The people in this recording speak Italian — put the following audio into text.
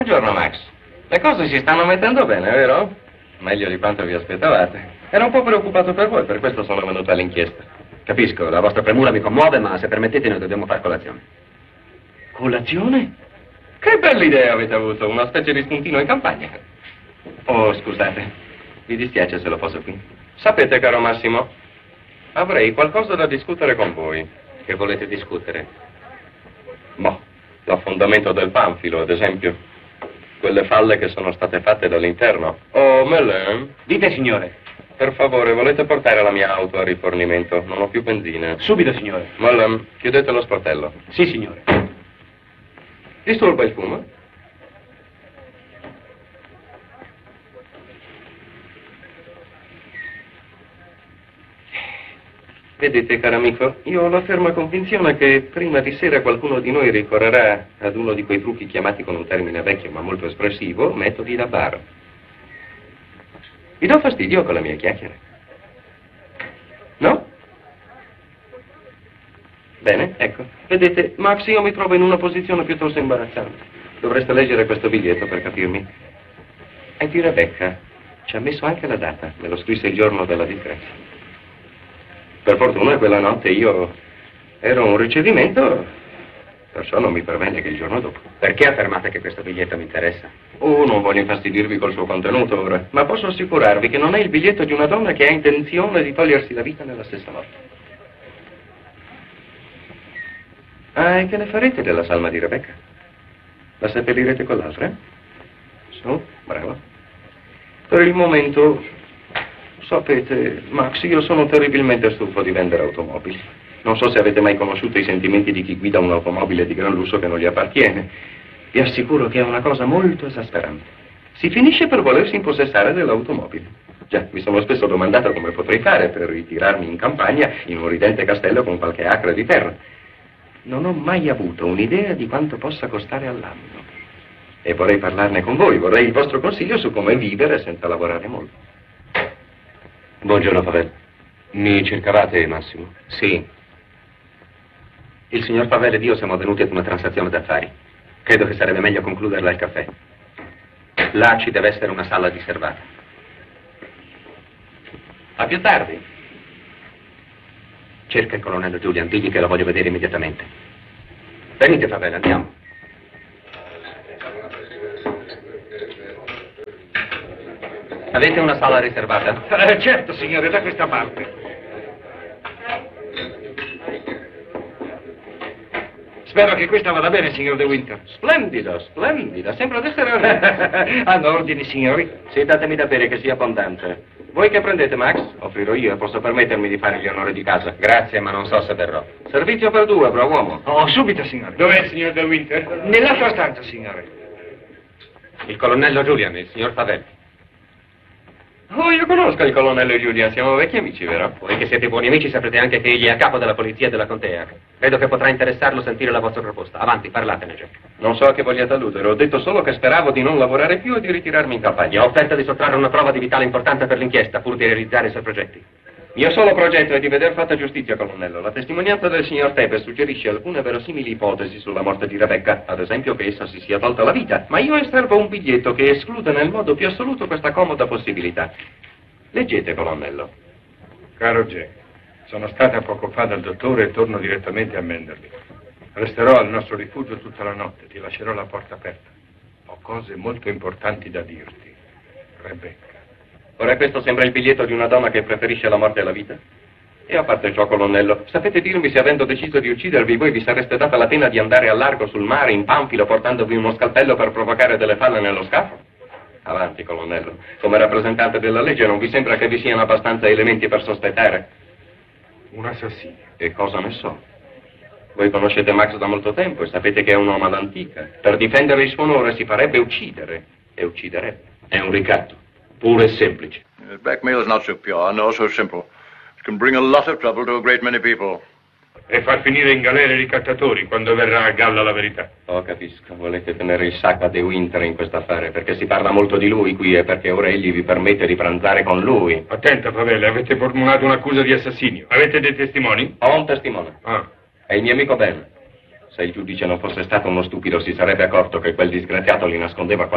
Buongiorno, Max. Le cose si stanno mettendo bene, vero? Meglio di quanto vi aspettavate. Ero un po' preoccupato per voi, per questo sono venuto all'inchiesta. Capisco, la vostra premura mi commuove, ma se permettete noi dobbiamo fare colazione. Colazione? Che bella idea avete avuto, una specie di spuntino in campagna. Oh, scusate, vi dispiace se lo posso qui? Sapete, caro Massimo, avrei qualcosa da discutere con voi. Che volete discutere? Boh, l'affondamento del panfilo, ad esempio. Quelle falle che sono state fatte dall'interno. Oh, Melin. Dite, signore. Per favore, volete portare la mia auto a rifornimento? Non ho più benzina. Subito, signore. Melin, chiudete lo sportello. Sì, signore. Disturba il fumo? Vedete, caro amico, io ho la ferma convinzione che prima di sera qualcuno di noi ricorrerà ad uno di quei trucchi chiamati con un termine vecchio ma molto espressivo, metodi da bar. Vi do fastidio con le mie chiacchiere? No? Bene, ecco. Vedete, Max, io mi trovo in una posizione piuttosto imbarazzante. Dovreste leggere questo biglietto per capirmi. È di Rebecca. Ci ha messo anche la data. Me lo scrisse il giorno della disgrazia. Per fortuna quella notte io ero a un ricevimento, perciò non mi pervenne che il giorno dopo. Perché affermate che questo biglietto mi interessa? Oh, non voglio infastidirvi col suo contenuto ora, ma posso assicurarvi che non è il biglietto di una donna che ha intenzione di togliersi la vita nella stessa notte. Ah, e che ne farete della salma di Rebecca? La seppellirete con l'altra? Su, bravo. Per il momento, sapete, Max, io sono terribilmente stufo di vendere automobili. Non so se avete mai conosciuto i sentimenti di chi guida un'automobile di gran lusso che non gli appartiene. Vi assicuro che è una cosa molto esasperante. Si finisce per volersi impossessare dell'automobile. Già, mi sono spesso domandato come potrei fare per ritirarmi in campagna in un ridente castello con qualche acre di terra. Non ho mai avuto un'idea di quanto possa costare all'anno. E vorrei parlarne con voi, vorrei il vostro consiglio su come vivere senza lavorare molto. Buongiorno, Pavel. Mi cercavate, Massimo? Sì. Il signor Pavel ed io siamo venuti ad una transazione d'affari. Credo che sarebbe meglio concluderla al caffè. Là ci deve essere una sala riservata. A più tardi. Cerca il colonnello Julian, digli che lo voglio vedere immediatamente. Venite, Pavel, andiamo. Avete una sala riservata? Certo, signore, da questa parte. Spero che questa vada bene, signor De Winter. Splendida, splendida. Sembra di essere onesto. Hanno ordini, signori? Sì, datemi da bere che sia abbondante. Voi che prendete, Max? Offrirò io e posso permettermi di fare gli onori di casa. Grazie, ma non so se verrò. Servizio per due, bravo uomo. Oh, subito, signore. Dov'è il signor De Winter? Nell'altra stanza, signore. Il colonnello Julian, il signor Pavel. Oh, io conosco il colonnello Julian, siamo vecchi amici, vero? Voi che siete buoni amici saprete anche che egli è a capo della polizia della contea. Credo che potrà interessarlo sentire la vostra proposta. Avanti, parlatene, Jack. Non so a che vogliate alludere, ho detto solo che speravo di non lavorare più e di ritirarmi in Gli campagna. ho offerto di sottrarre una prova di vitale importanza per l'inchiesta, pur di realizzare i suoi progetti. Mio solo progetto è di veder fatta giustizia, colonnello. La testimonianza del signor Tepe suggerisce alcune verosimili ipotesi sulla morte di Rebecca, ad esempio che essa si sia tolta la vita, ma io estervo un biglietto che esclude nel modo più assoluto questa comoda possibilità. Leggete, colonnello. Caro Jack, sono stata poco fa dal dottore e torno direttamente a Manderley. Resterò al nostro rifugio tutta la notte, ti lascerò la porta aperta. Ho cose molto importanti da dirti. Rebecca. Ora questo sembra il biglietto di una donna che preferisce la morte alla vita? E a parte ciò, colonnello, sapete dirmi se avendo deciso di uccidervi voi vi sareste data la pena di andare a largo sul mare in panfilo portandovi uno scalpello per provocare delle falle nello scafo? Avanti, colonnello. Come rappresentante della legge non vi sembra che vi siano abbastanza elementi per sospettare? Un assassino. Che cosa ne so? Voi conoscete Max da molto tempo e sapete che è un uomo all'antica. Per difendere il suo onore si farebbe uccidere. E ucciderebbe. È un ricatto, puro e semplice. Blackmail is not so pure, nor so simple. It can bring a lot of trouble to a great many people. E far finire in galera i ricattatori quando verrà a galla la verità. Oh, capisco. Volete tenere il sacco a De Winter in questo affare perché si parla molto di lui qui e perché ora egli vi permette di pranzare con lui. Attenta, Favelle, avete formulato un'accusa di assassinio. Avete dei testimoni? Ho un testimone. Ah. È il mio amico Ben. Se il giudice non fosse stato uno stupido, si sarebbe accorto che quel disgraziato li nascondeva